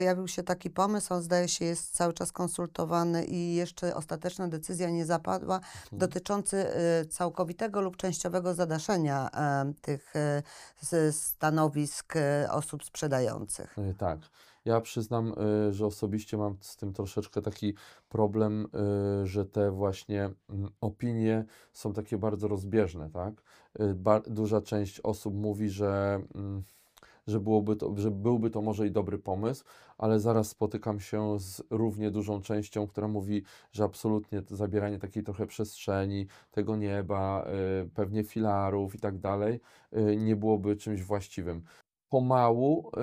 Pojawił się taki pomysł, on zdaje się jest cały czas konsultowany i jeszcze ostateczna decyzja nie zapadła, Mhm. dotyczący całkowitego lub częściowego zadaszenia tych stanowisk osób sprzedających. Tak. Ja przyznam, że osobiście mam z tym troszeczkę taki problem, że te właśnie, opinie są takie bardzo rozbieżne, tak? Duża część osób mówi, że byłby to może i dobry pomysł, ale zaraz spotykam się z równie dużą częścią, która mówi, że absolutnie to zabieranie takiej trochę przestrzeni, tego nieba, pewnie filarów i tak dalej, nie byłoby czymś właściwym. Pomału,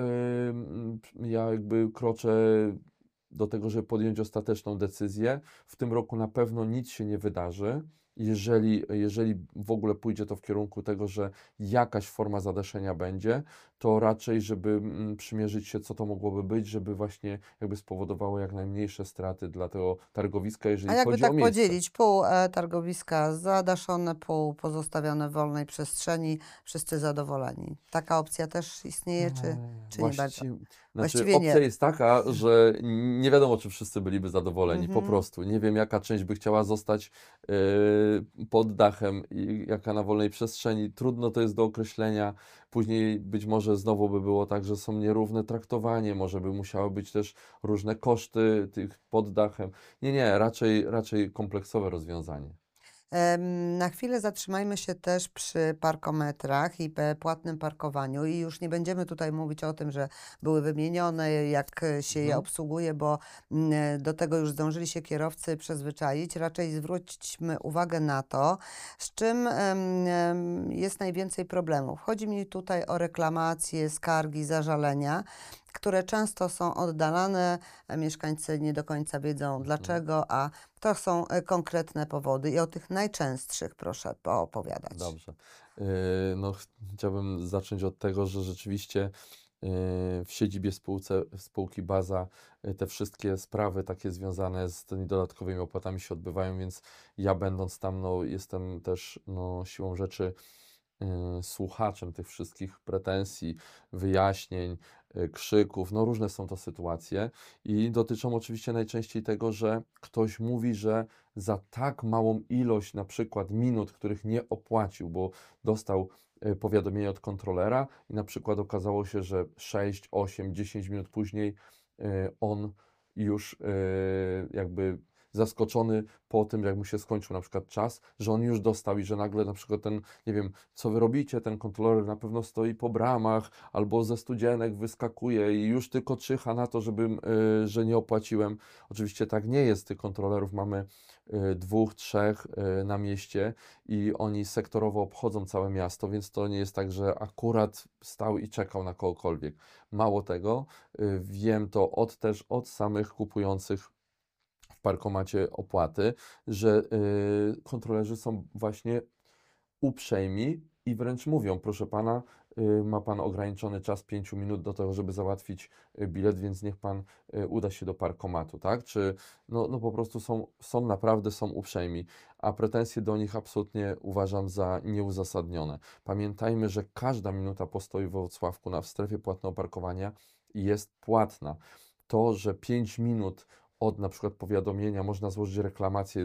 ja jakby kroczę do tego, żeby podjąć ostateczną decyzję. W tym roku na pewno nic się nie wydarzy. Jeżeli w ogóle pójdzie to w kierunku tego, że jakaś forma zadaszenia będzie, to raczej, żeby przymierzyć się, co to mogłoby być, żeby właśnie jakby spowodowało jak najmniejsze straty dla tego targowiska, A jeżeli jakby chodzi o tak miejsce. podzielić, pół targowiska zadaszone, pół pozostawione w wolnej przestrzeni, wszyscy zadowoleni. Taka opcja też istnieje, czy nie bardzo? Znaczy Właściwie nie. opcja jest taka, że nie wiadomo, czy wszyscy byliby zadowoleni, po Mhm. prostu. Nie wiem, jaka część by chciała zostać, pod dachem i jaka na wolnej przestrzeni. Trudno to jest do określenia. Później być może znowu by było tak, że są nierówne traktowanie, może by musiały być też różne koszty tych pod dachem. Nie, raczej kompleksowe rozwiązanie. Na chwilę zatrzymajmy się też przy parkometrach i płatnym parkowaniu i już nie będziemy tutaj mówić o tym, że były wymienione, jak się je Mhm. obsługuje, bo do tego już zdążyli się kierowcy przyzwyczaić. Raczej zwróćmy uwagę na to, z czym jest najwięcej problemów. Chodzi mi tutaj o reklamacje, skargi, zażalenia, które często są oddalane, a mieszkańcy nie do końca wiedzą Mhm. dlaczego, a to są konkretne powody i o tych najczęstszych proszę poopowiadać. Dobrze. No, chciałbym zacząć od tego, że rzeczywiście w siedzibie spółki Baza te wszystkie sprawy takie związane z tymi dodatkowymi opłatami się odbywają, więc ja będąc tam, no, jestem też no, siłą rzeczy słuchaczem tych wszystkich pretensji, wyjaśnień, krzyków, no różne są to sytuacje i dotyczą oczywiście najczęściej tego, że ktoś mówi, że za tak małą ilość na przykład minut, których nie opłacił, bo dostał powiadomienie od kontrolera i na przykład okazało się, że 6, 8, 10 minut później on już jakby zaskoczony po tym, jak mu się skończył na przykład czas, że on już dostał i że nagle na przykład ten, nie wiem, co wy robicie, ten kontroler na pewno stoi po bramach albo ze studzienek wyskakuje i już tylko czyha na to, że nie opłaciłem. Oczywiście tak nie jest, tych kontrolerów mamy dwóch, trzech na mieście i oni sektorowo obchodzą całe miasto, więc to nie jest tak, że akurat stał i czekał na kogokolwiek. Mało tego, wiem to też od samych kupujących w parkomacie opłaty, że kontrolerzy są właśnie uprzejmi i wręcz mówią, proszę pana, ma pan ograniczony czas 5 minut do tego, żeby załatwić bilet, więc niech pan uda się do parkomatu, tak? Czy no po prostu są uprzejmi, a pretensje do nich absolutnie uważam za nieuzasadnione. Pamiętajmy, że każda minuta postoju w Wrocławku w strefie płatnego parkowania jest płatna. To, że 5 minut od na przykład powiadomienia można złożyć reklamację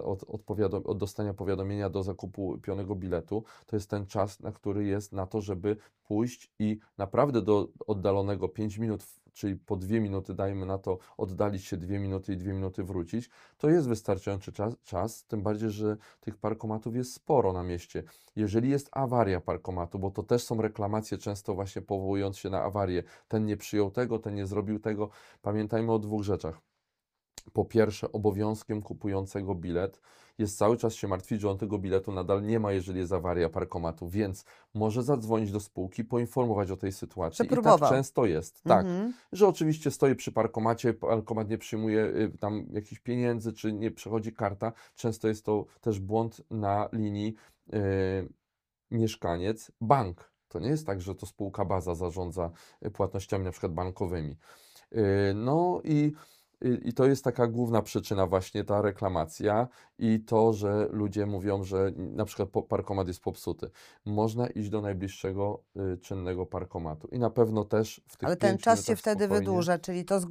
od dostania powiadomienia do zakupu pionego biletu, to jest ten czas, na który jest na to, żeby pójść i naprawdę do oddalonego 5 minut, czyli po 2 minuty, dajmy na to, oddalić się 2 minuty i 2 minuty wrócić, to jest wystarczający czas, tym bardziej, że tych parkomatów jest sporo na mieście. Jeżeli jest awaria parkomatu, bo to też są reklamacje często właśnie powołując się na awarię, ten nie przyjął tego, ten nie zrobił tego, pamiętajmy o dwóch rzeczach. Po pierwsze, obowiązkiem kupującego bilet jest cały czas się martwić, że on tego biletu nadal nie ma, jeżeli jest awaria parkomatu, więc może zadzwonić do spółki, poinformować o tej Że sytuacji i tak próbował. często jest, tak, Mhm. że oczywiście stoi przy parkomacie, parkomat nie przyjmuje tam jakichś pieniędzy, czy nie przechodzi karta. Często jest to też błąd na linii mieszkaniec-bank. To nie jest tak, że to spółka Baza zarządza płatnościami na przykład bankowymi. No i I to jest taka główna przyczyna właśnie, ta reklamacja i to, że ludzie mówią, że na przykład parkomat jest popsuty. Można iść do najbliższego czynnego parkomatu i na pewno też w tych Ale ten 5 czas się minutach wtedy spokojnie. wydłuża, czyli to